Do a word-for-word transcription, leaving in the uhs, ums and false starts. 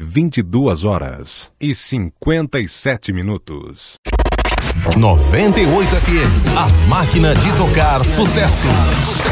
vinte e duas horas e cinquenta e sete minutos. noventa e oito F M, a máquina de tocar sucesso.